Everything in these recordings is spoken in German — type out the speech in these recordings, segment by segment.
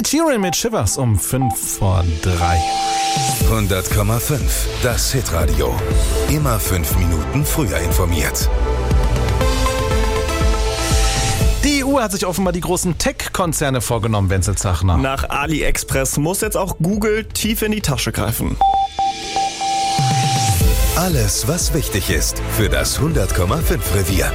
Ed Sheeran mit Shivers um 5:03. 100,5. Das Hitradio. Immer 5 Minuten früher informiert. Die EU hat sich offenbar die großen Tech-Konzerne vorgenommen, Wenzel Zachner. Nach AliExpress muss jetzt auch Google tief in die Tasche greifen. Alles, was wichtig ist für das 100,5 Revier.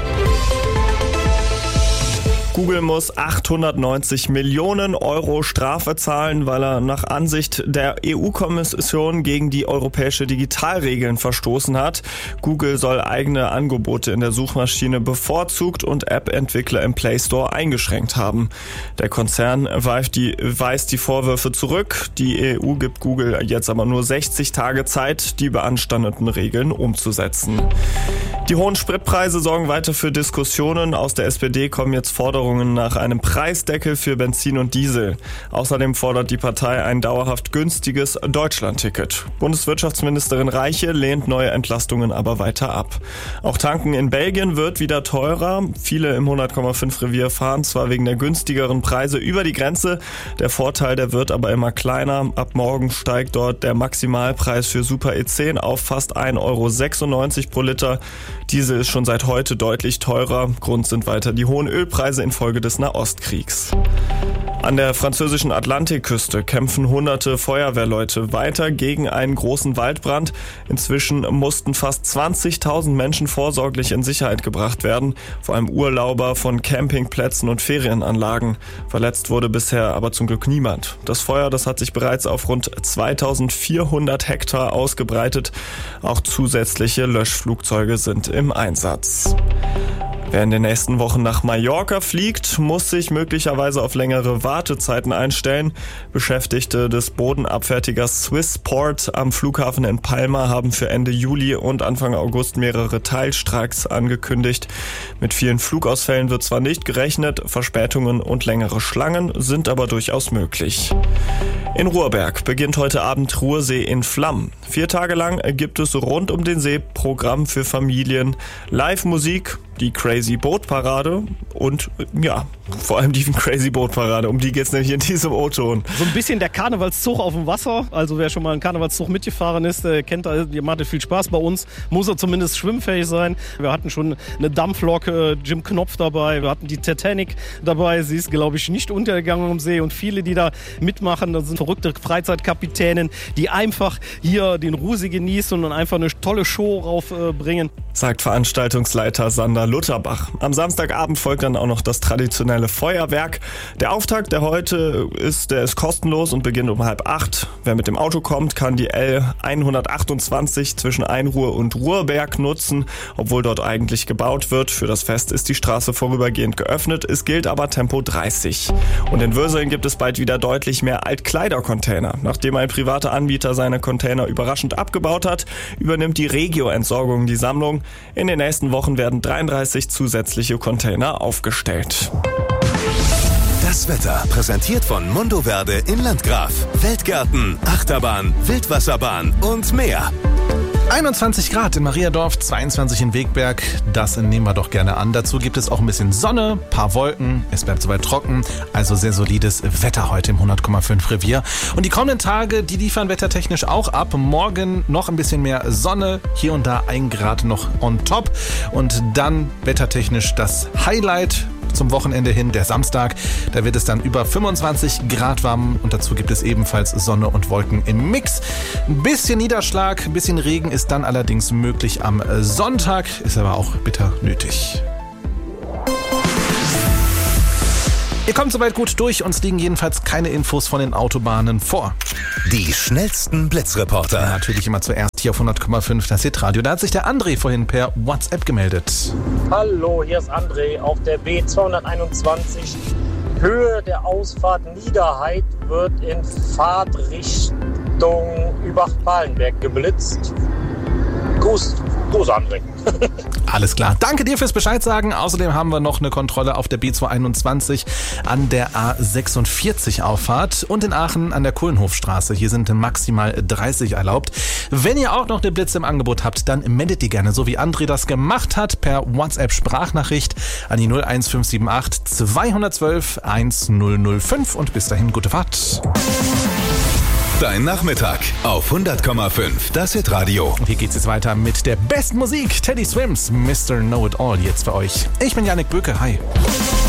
Google muss 890 Millionen Euro Strafe zahlen, weil er nach Ansicht der EU-Kommission gegen die europäische Digitalregeln verstoßen hat. Google soll eigene Angebote in der Suchmaschine bevorzugt und App-Entwickler im Play Store eingeschränkt haben. Der Konzern weist die Vorwürfe zurück. Die EU gibt Google jetzt aber nur 60 Tage Zeit, die beanstandeten Regeln umzusetzen. Die hohen Spritpreise sorgen weiter für Diskussionen. Aus der SPD kommen jetzt Forderungen nach einem Preisdeckel für Benzin und Diesel. Außerdem fordert die Partei ein dauerhaft günstiges Deutschlandticket. Bundeswirtschaftsministerin Reiche lehnt neue Entlastungen aber weiter ab. Auch Tanken in Belgien wird wieder teurer. Viele im 100,5 Revier fahren zwar wegen der günstigeren Preise über die Grenze. Der Vorteil, der wird aber immer kleiner. Ab morgen steigt dort der Maximalpreis für Super E10 auf fast 1,96 € pro Liter. Diesel ist schon seit heute deutlich teurer. Grund sind weiter die hohen Ölpreise infolge des Nahostkriegs. An der französischen Atlantikküste kämpfen hunderte Feuerwehrleute weiter gegen einen großen Waldbrand. Inzwischen mussten fast 20.000 Menschen vorsorglich in Sicherheit gebracht werden, vor allem Urlauber von Campingplätzen und Ferienanlagen. Verletzt wurde bisher aber zum Glück niemand. Das Feuer, das hat sich bereits auf rund 2.400 Hektar ausgebreitet. Auch zusätzliche Löschflugzeuge sind im Einsatz. Wer in den nächsten Wochen nach Mallorca fliegt, muss sich möglicherweise auf längere Wartezeiten einstellen. Beschäftigte des Bodenabfertigers Swissport am Flughafen in Palma haben für Ende Juli und Anfang August mehrere Teilstreiks angekündigt. Mit vielen Flugausfällen wird zwar nicht gerechnet, Verspätungen und längere Schlangen sind aber durchaus möglich. In Ruhrberg beginnt heute Abend Ruhrsee in Flammen. 4 Tage lang gibt es rund um den See Programm für Familien, Live-Musik, die Crazy Boat Parade und ja, vor allem die Crazy Boat Parade, um die geht's nämlich in diesem O-Ton. So ein bisschen der Karnevalszug auf dem Wasser, also wer schon mal einen Karnevalszug mitgefahren ist, kennt da, die macht viel Spaß bei uns, muss er zumindest schwimmfähig sein. Wir hatten schon eine Dampflok, Jim Knopf dabei, wir hatten die Titanic dabei, sie ist glaube ich nicht untergegangen am See und viele, die da mitmachen, das sind verrückte Freizeitkapitänen, die einfach hier den Ruhrsee genießen und einfach eine tolle Show raufbringen. Sagt Veranstaltungsleiter Sander Lutterbach. Am Samstagabend folgt dann auch noch das traditionelle Feuerwerk. Der Auftakt, der heute ist, der ist kostenlos und beginnt um 7:30. Wer mit dem Auto kommt, kann die L128 zwischen Einruhr und Ruhrberg nutzen, obwohl dort eigentlich gebaut wird. Für das Fest ist die Straße vorübergehend geöffnet. Es gilt aber Tempo 30. Und in Würseln gibt es bald wieder deutlich mehr Altkleidercontainer. Nachdem ein privater Anbieter seine Container überraschend abgebaut hat, übernimmt die Regio-Entsorgung die Sammlung. In den nächsten Wochen werden 33 zusätzliche Container aufgestellt. Das Wetter präsentiert von Mondoverde in Landgraf. Feldgärten, Achterbahn, Wildwasserbahn und mehr. 21 Grad in Mariadorf, 22 in Wegberg, das nehmen wir doch gerne an. Dazu gibt es auch ein bisschen Sonne, paar Wolken, es bleibt soweit trocken, also sehr solides Wetter heute im 100,5 Revier. Und die kommenden Tage, die liefern wettertechnisch auch ab. Morgen noch ein bisschen mehr Sonne, hier und da 1 Grad noch on top. Und dann wettertechnisch das Highlight zum Wochenende hin, der Samstag. Da wird es dann über 25 Grad warm und dazu gibt es ebenfalls Sonne und Wolken im Mix. Ein bisschen Niederschlag, ein bisschen Regen ist dann allerdings möglich am Sonntag, ist aber auch bitter nötig. Ihr kommt soweit gut durch, uns liegen jedenfalls keine Infos von den Autobahnen vor. Die schnellsten Blitzreporter. Natürlich immer zuerst hier auf 100,5 das Hitradio. Da hat sich der André vorhin per WhatsApp gemeldet. Hallo, hier ist André auf der B221. Höhe der Ausfahrt Niederheid wird in Fahrtrichtung Übach-Palenberg geblitzt. Gruß. Großer André. Alles klar. Danke dir fürs Bescheid sagen. Außerdem haben wir noch eine Kontrolle auf der B221 an der A46 Auffahrt und in Aachen an der Kohlenhofstraße. Hier sind maximal 30 erlaubt. Wenn ihr auch noch eine Blitze im Angebot habt, dann meldet die gerne, so wie André das gemacht hat, per WhatsApp-Sprachnachricht an die 01578 212 1005 und bis dahin gute Fahrt. Dein Nachmittag auf 100,5. Das Hitradio. Und hier geht's jetzt weiter mit der besten Musik. Teddy Swims, Mr. Know-It-All jetzt für euch. Ich bin Yannick Böke. Hi.